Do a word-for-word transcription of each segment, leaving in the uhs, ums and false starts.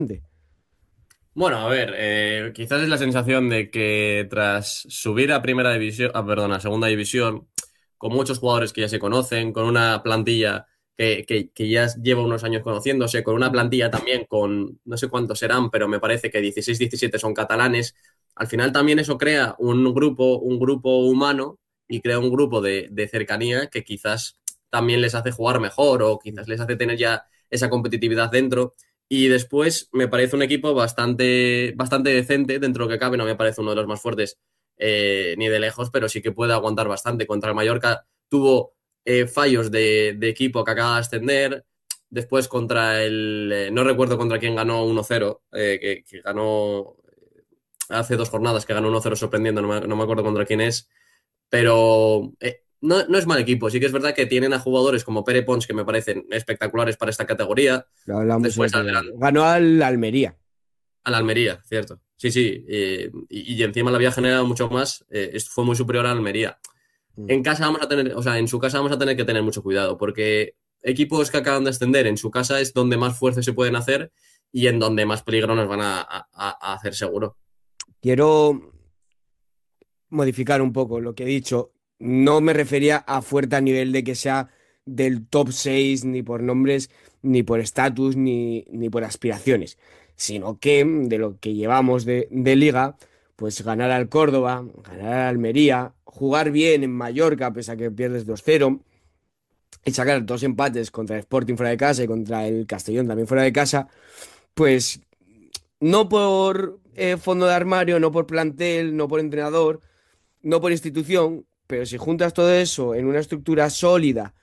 Bueno, a ver, eh, quizás es la sensación de que tras subir a primera división, ah, perdón, a segunda división, con muchos jugadores que ya se conocen, con una plantilla que, que, que ya lleva unos años conociéndose, con una plantilla también con, no sé cuántos serán, pero me parece que dieciséis, diecisiete son catalanes, al final también eso crea un grupo, un grupo humano y crea un grupo de, de cercanía que quizás también les hace jugar mejor o quizás les hace tener ya esa competitividad dentro. Y después me parece un equipo bastante, bastante decente dentro de lo que cabe. No me parece uno de los más fuertes eh, ni de lejos, pero sí que puede aguantar bastante. Contra el Mallorca tuvo eh, fallos de, de, equipo que acaba de ascender. Después contra el... Eh, no recuerdo contra quién ganó uno cero, eh, que, que, ganó hace dos jornadas, que ganó uno cero sorprendiendo. No me, no me acuerdo contra quién es. Pero eh, no, no, es mal equipo. Sí que es verdad que tienen a jugadores como Pere Pons que me parecen espectaculares para esta categoría. Lo hablamos el Después otro al día. Ganó al Almería. Al Almería, cierto. Sí, sí. eh, y, y encima la había generado mucho más. eh, esto fue muy superior a Almería. Mm. En casa vamos a tener, o sea, en su casa vamos a tener que tener mucho cuidado, porque equipos que acaban de ascender en su casa es donde más fuerza se pueden hacer y en donde más peligro nos van a, a- a hacer seguro. Quiero modificar un poco lo que he dicho. No me refería a fuerte a nivel de que sea del top seis ni por nombres, ni por estatus, ni, ni por aspiraciones, sino que de lo que llevamos de, de liga, pues ganar al Córdoba, ganar al Almería, jugar bien en Mallorca, pese a que pierdes dos cero, y sacar dos empates contra el Sporting fuera de casa y contra el Castellón también fuera de casa, pues no por eh, fondo de armario, no por plantel, no por entrenador, no por institución, pero si juntas todo eso en una estructura sólida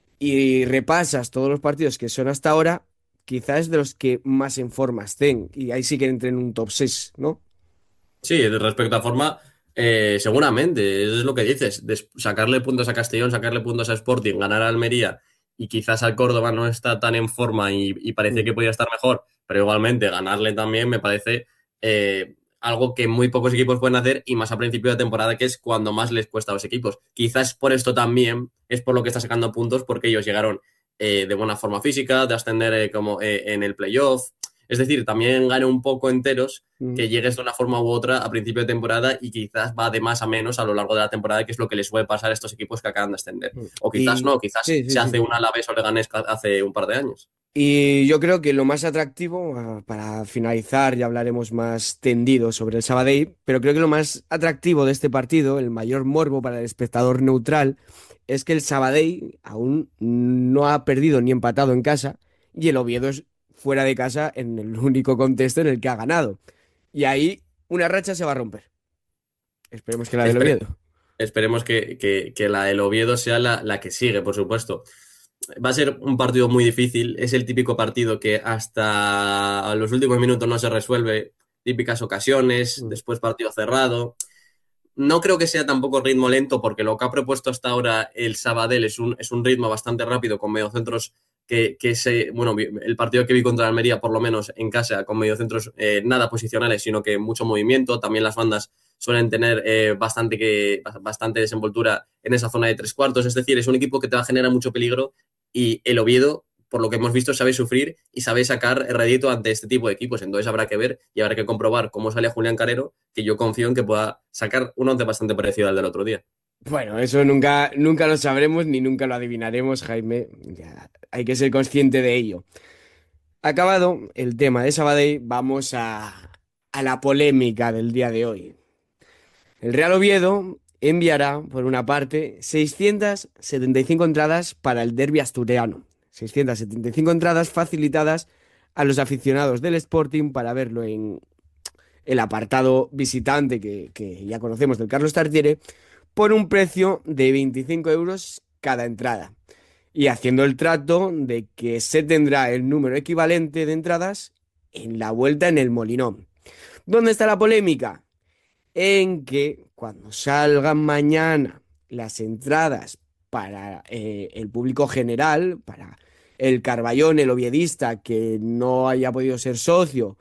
y repasas todos los partidos que son hasta ahora, quizás es de los que más en forma estén. Y ahí sí que entren en un top seis, ¿no? Sí, de respecto a forma, eh, seguramente, es lo que dices, des- sacarle puntos a Castellón, sacarle puntos a Sporting, ganar a Almería y quizás al Córdoba no está tan en forma y, y parece Mm. que podría estar mejor, pero igualmente ganarle también me parece eh, algo que muy pocos equipos pueden hacer y más a principio de temporada, que es cuando más les cuesta a los equipos. Quizás por esto también es por lo que está sacando puntos, porque ellos llegaron eh, de buena forma física, de ascender eh, como eh, en el playoff. Es decir, también gane un poco enteros Mm. que llegues de una forma u otra a principio de temporada y quizás va de más a menos a lo largo de la temporada, que es lo que les suele pasar a estos equipos que acaban de ascender. Mm. O quizás Y no, quizás sí, sí, se sí. hace un Alavés o Leganés hace un par de años. Y yo creo que lo más atractivo, ah, para finalizar, ya hablaremos más tendido sobre el Sabadell, pero creo que lo más atractivo de este partido, el mayor morbo para el espectador neutral, es que el Sabadell aún no ha perdido ni empatado en casa y el Oviedo es fuera de casa en el único contexto en el que ha ganado. Y ahí una racha se va a romper. Esperemos que la del Espere- Oviedo. Esperemos que, que, que la del Oviedo sea la, la que sigue, por supuesto. Va a ser un partido muy difícil. Es el típico partido que hasta los últimos minutos no se resuelve. Típicas ocasiones, Mm. después partido cerrado. No creo que sea tampoco ritmo lento, porque lo que ha propuesto hasta ahora el Sabadell es un, es un ritmo bastante rápido con mediocentros que, que se. Bueno, el partido que vi contra Almería, por lo menos en casa, con mediocentros eh, nada posicionales, sino que mucho movimiento. También las bandas suelen tener eh, bastante, que, bastante desenvoltura en esa zona de tres cuartos. Es decir, es un equipo que te va a generar mucho peligro y el Oviedo, por lo que hemos visto, sabe sufrir y sabe sacar rédito ante este tipo de equipos. Entonces habrá que ver y habrá que comprobar cómo sale Julián Carero, que yo confío en que pueda sacar un once bastante parecido al del otro día. Bueno, eso nunca, nunca lo sabremos ni nunca lo adivinaremos, Jaime. Ya, hay que ser consciente de ello. Acabado el tema de Sabadell, vamos a, a la polémica del día de hoy. El Real Oviedo enviará, por una parte, seiscientas setenta y cinco entradas para el derbi asturiano. seiscientas setenta y cinco entradas facilitadas a los aficionados del Sporting para verlo en el apartado visitante que, que ya conocemos del Carlos Tartiere, por un precio de veinticinco euros cada entrada. Y haciendo el trato de que se tendrá el número equivalente de entradas en la vuelta en el Molinón. ¿Dónde está la polémica? En que cuando salgan mañana las entradas para eh, el público general, para el Carballón, el oviedista que no haya podido ser socio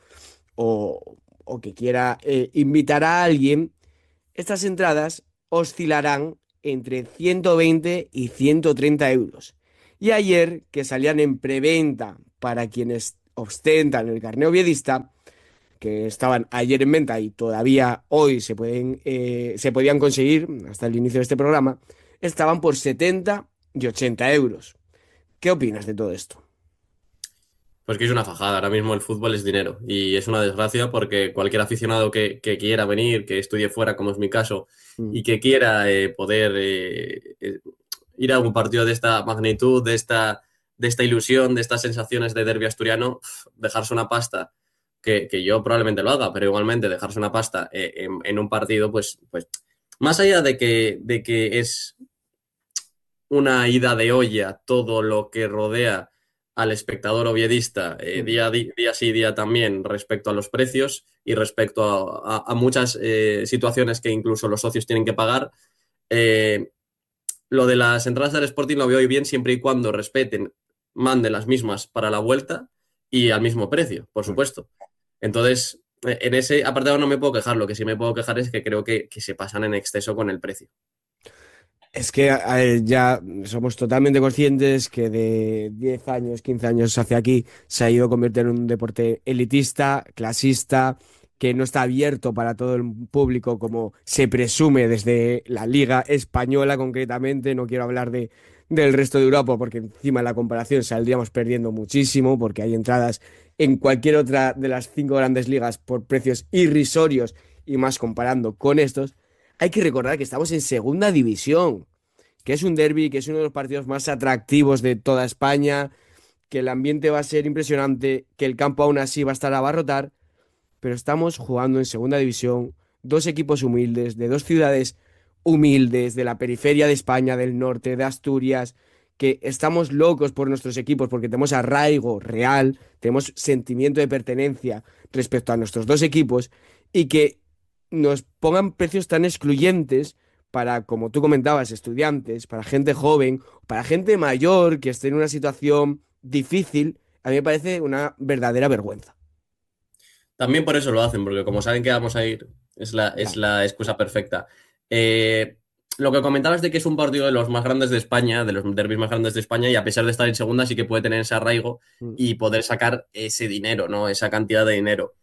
o, o que quiera eh, invitar a alguien, estas entradas oscilarán entre ciento veinte y ciento treinta euros. Y ayer, que salían en preventa para quienes ostentan el carné oviedista, que estaban ayer en venta y todavía hoy se pueden, eh, se podían conseguir hasta el inicio de este programa, estaban por setenta y ochenta euros. ¿Qué opinas de todo esto? Pues que es una fajada. Ahora mismo el fútbol es dinero y es una desgracia porque cualquier aficionado que, que quiera venir, que estudie fuera, como es mi caso, Mm. y que quiera eh, poder eh, eh, ir a un partido de esta magnitud, de esta, de esta ilusión, de estas sensaciones de derbi asturiano, pf, dejarse una pasta, que, que yo probablemente lo haga, pero igualmente dejarse una pasta eh, en, en un partido, pues, pues más allá de que, de que es una ida de olla todo lo que rodea al espectador oviedista eh, Mm. día, día sí, día también respecto a los precios y respecto a, a- a muchas eh, situaciones que incluso los socios tienen que pagar. Eh, lo de las entradas del Sporting lo veo bien siempre y cuando respeten, manden las mismas para la vuelta y al mismo precio, por supuesto. Entonces, eh, en ese apartado no me puedo quejar. Lo que sí me puedo quejar es que creo que, que se pasan en exceso con el precio. Es que eh, ya somos totalmente conscientes que de diez años, quince años hacia aquí se ha ido a convertir en un deporte elitista, clasista, que no está abierto para todo el público como se presume desde la Liga Española concretamente. No quiero hablar de, del resto de Europa porque encima en la comparación saldríamos perdiendo muchísimo porque hay entradas en cualquier otra de las cinco grandes ligas por precios irrisorios y más comparando con estos. Hay que recordar que estamos en segunda división, que es un derbi, que es uno de los partidos más atractivos de toda España, que el ambiente va a ser impresionante, que el campo aún así va a estar a abarrotar, pero estamos jugando en segunda división, dos equipos humildes, de dos ciudades humildes, de la periferia de España, del norte, de Asturias, que estamos locos por nuestros equipos porque tenemos arraigo real, tenemos sentimiento de pertenencia respecto a nuestros dos equipos y que nos pongan precios tan excluyentes para, como tú comentabas, estudiantes, para gente joven, para gente mayor que esté en una situación difícil, a mí me parece una verdadera vergüenza. También por eso lo hacen, porque como saben que vamos a ir, es la, es Ya. la excusa perfecta. Eh, lo que comentabas de que es un partido de los más grandes de España, de los derbis más grandes de España, y a pesar de estar en segunda, sí que puede tener ese arraigo Mm. y poder sacar ese dinero, ¿no? Esa cantidad de dinero.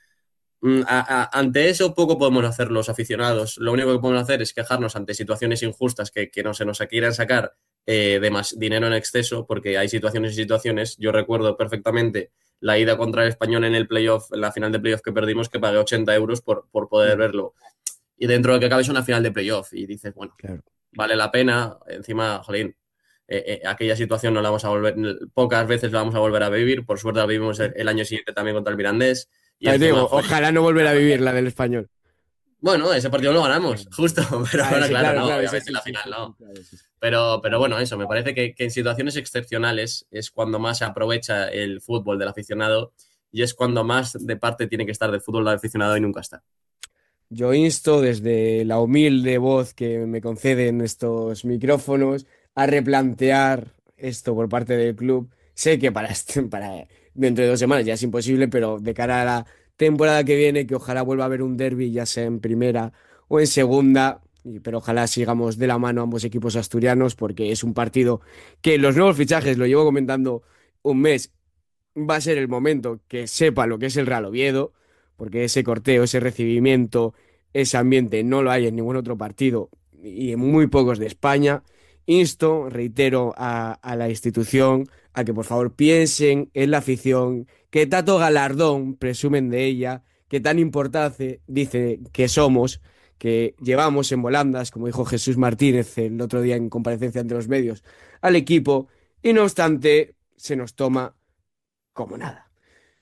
Mm, a- a- ante eso poco podemos hacer los aficionados. Lo único que podemos hacer es quejarnos ante situaciones injustas que, que no se nos quieran sacar eh, de más dinero en exceso, porque hay situaciones y situaciones. Yo recuerdo perfectamente la ida contra el Español en el playoff, en la final de playoff que perdimos, que pagué ochenta euros por, por poder Mm. verlo. Y dentro de lo que cabe es una final de playoff. Y dices, bueno, Claro. vale la pena. Encima, jolín, eh, eh, aquella situación no la vamos a volver, pocas veces la vamos a volver a vivir. Por suerte la vivimos el, el año siguiente también contra el Mirandés. Y También te encima, digo, jolín, ojalá no volver a vivir la del español. bueno, ese partido lo ganamos, justo, pero Ah, bueno, sí, claro, claro, no, claro, ese obviamente sí, la sí, final sí, sí, no. claro, sí, sí. Pero, pero bueno, eso, me parece que, que en situaciones excepcionales es cuando más se aprovecha el fútbol del aficionado y es cuando más de parte tiene que estar del fútbol del aficionado y nunca está. Yo insto desde la humilde voz que me conceden estos micrófonos a replantear esto por parte del club. Sé que para, este- para dentro de dos semanas ya es imposible, pero de cara a la temporada que viene, que ojalá vuelva a haber un derbi, ya sea en primera o en segunda, y- pero ojalá sigamos de la mano ambos equipos asturianos, porque es un partido que los nuevos fichajes, lo llevo comentando un mes, va a ser el momento que sepa lo que es el Real Oviedo, porque ese corteo, ese recibimiento, ese ambiente no lo hay en ningún otro partido y en muy pocos de España. Insto, reitero a, a la institución a que por favor piensen en la afición, que tanto galardón presumen de ella, que tan importante dice que somos, que llevamos en volandas, como dijo Jesús Martínez el otro día en comparecencia ante los medios, al equipo, y no obstante se nos toma como nada.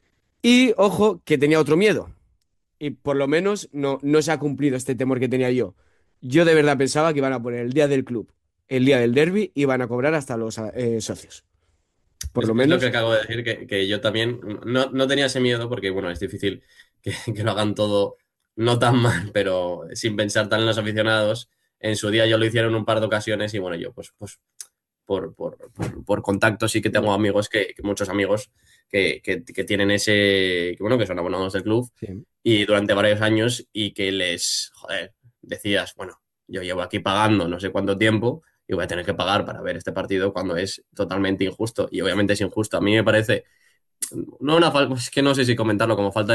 Y ojo, que tenía otro miedo. Y por lo menos no, no se ha cumplido este temor que tenía yo. Yo de verdad pensaba que iban a poner el día del club, el día del derby, y van a cobrar hasta los eh, socios. Por Es, lo es lo que menos, acabo de decir, que, que yo también no, no tenía ese miedo porque, bueno, es difícil que, que lo hagan todo no tan mal, pero sin pensar tan en los aficionados. En su día yo lo hicieron un par de ocasiones y, bueno, yo pues, pues por, por, por, por contacto sí que tengo amigos, que, que muchos amigos que, que, que tienen ese, que, bueno, que son abonados del club sí. y durante varios años y que les, joder, decías, bueno, yo llevo aquí pagando no sé cuánto tiempo y voy a tener que pagar para ver este partido cuando es totalmente injusto. Y obviamente es injusto. A mí me parece no una falta, es que no sé si comentarlo como falta